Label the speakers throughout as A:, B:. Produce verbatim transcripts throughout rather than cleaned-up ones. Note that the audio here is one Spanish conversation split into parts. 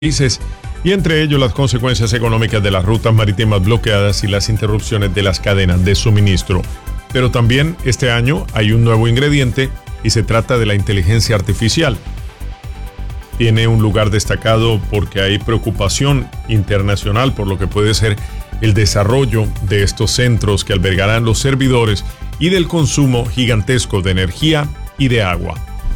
A: países y entre ellos las consecuencias económicas de las rutas marítimas bloqueadas y las interrupciones de las cadenas de suministro. Pero también este año hay un nuevo ingrediente y se trata de la inteligencia artificial. Tiene un lugar destacado porque hay preocupación internacional por lo que puede ser el desarrollo de estos centros que albergarán los servidores y del consumo gigantesco de energía y de agua.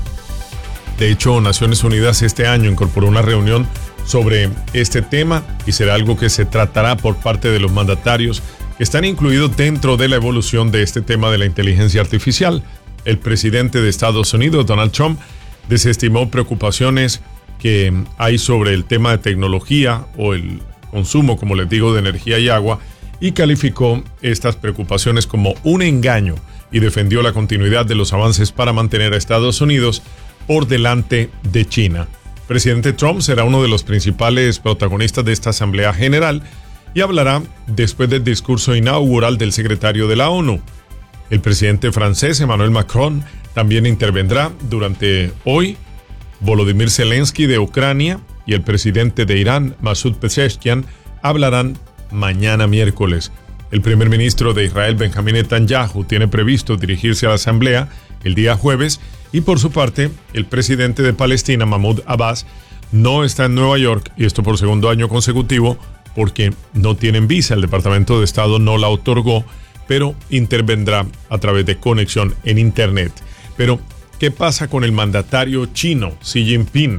A: De hecho, Naciones Unidas este año incorporó una reunión sobre este tema y será algo que se tratará por parte de los mandatarios que están incluidos dentro de la evolución de este tema de la inteligencia artificial. El presidente de Estados Unidos, Donald Trump, desestimó preocupaciones que hay sobre el tema de tecnología o el consumo, como les digo, de energía y agua, y calificó estas preocupaciones como un engaño y defendió la continuidad de los avances para mantener a Estados Unidos por delante de China. Presidente Trump será uno de los principales protagonistas de esta Asamblea General y hablará después del discurso inaugural del secretario de la ONU. El presidente francés Emmanuel Macron también intervendrá durante hoy. Volodymyr Zelensky de Ucrania y el presidente de Irán, Masoud Pezeshkian, hablarán mañana miércoles. El primer ministro de Israel, Benjamín Netanyahu, tiene previsto dirigirse a la Asamblea el día jueves y por su parte, el presidente de Palestina, Mahmoud Abbas, no está en Nueva York, y esto por segundo año consecutivo, porque no tienen visa. El Departamento de Estado no la otorgó, pero intervendrá a través de conexión en Internet. Pero, ¿qué pasa con el mandatario chino, Xi Jinping?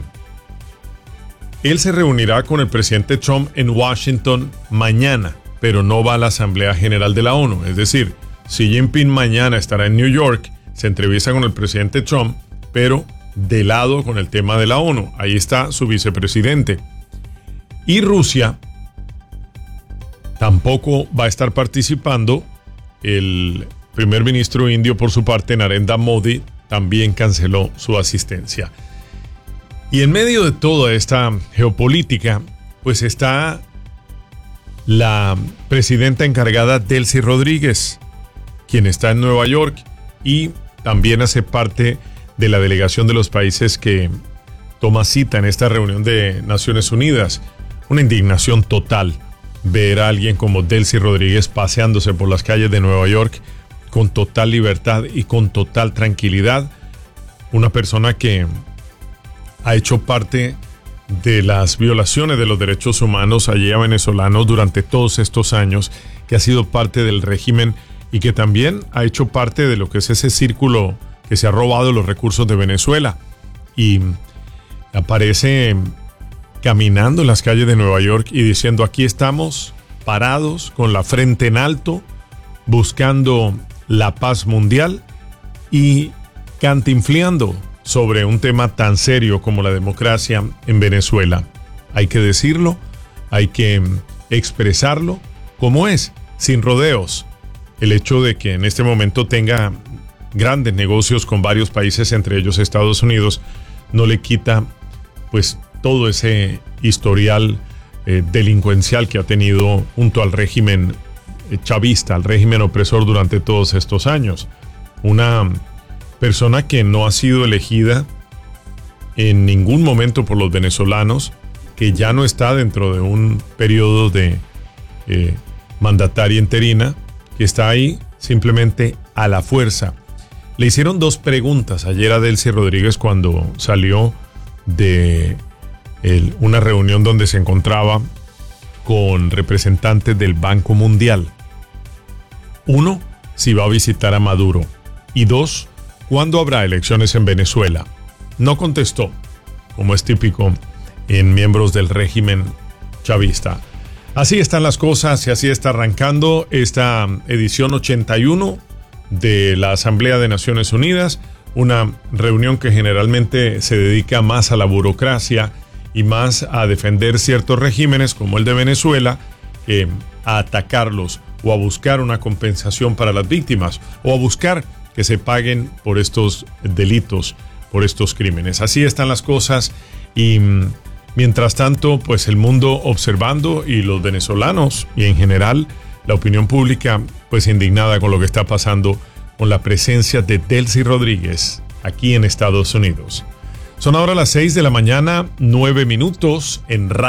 A: Él se reunirá con el presidente Trump en Washington mañana, pero no va a la Asamblea General de la ONU. Es decir, Xi Jinping mañana estará en New York, se entrevista con el presidente Trump, pero de lado con el tema de la ONU. Ahí está su vicepresidente. Y Rusia tampoco va a estar participando. El primer ministro indio, por su parte, Narendra Modi, también canceló su asistencia. Y en medio de toda esta geopolítica, pues está la presidenta encargada, Delcy Rodríguez, quien está en Nueva York y también hace parte de la delegación de los países que toma cita en esta reunión de Naciones Unidas. Una indignación total ver a alguien como Delcy Rodríguez paseándose por las calles de Nueva York con total libertad y con total tranquilidad. Una persona que ha hecho parte de las violaciones de los derechos humanos allí a venezolanos durante todos estos años, que ha sido parte del régimen y que también ha hecho parte de lo que es ese círculo que se ha robado los recursos de Venezuela. Y aparece caminando en las calles de Nueva York y diciendo: aquí estamos parados con la frente en alto, buscando la paz mundial y cantinfleando sobre un tema tan serio como la democracia en Venezuela. Hay que decirlo, hay que expresarlo como es, sin rodeos. El hecho de que en este momento tenga grandes negocios con varios países, entre ellos Estados Unidos, no le quita pues todo ese historial eh, delincuencial que ha tenido junto al régimen eh, chavista, al régimen opresor durante todos estos años. Una persona que no ha sido elegida en ningún momento por los venezolanos, que ya no está dentro de un periodo de eh, mandataria interina, que está ahí simplemente a la fuerza. Le hicieron dos preguntas ayer a Delcy Rodríguez cuando salió de el, una reunión donde se encontraba con representantes del Banco Mundial. Uno, si va a visitar a Maduro. Y dos, ¿cuándo habrá elecciones en Venezuela? No contestó, como es típico en miembros del régimen chavista. Así están las cosas y así está arrancando esta edición ochenta y uno de la Asamblea de Naciones Unidas, una reunión que generalmente se dedica más a la burocracia y más a defender ciertos regímenes como el de Venezuela, que a atacarlos o a buscar una compensación para las víctimas o a buscar que se paguen por estos delitos, por estos crímenes. Así están las cosas y mientras tanto, pues el mundo observando y los venezolanos y en general la opinión pública pues indignada con lo que está pasando con la presencia de Delcy Rodríguez aquí en Estados Unidos. Son ahora las seis de la mañana, nueve minutos en Radio.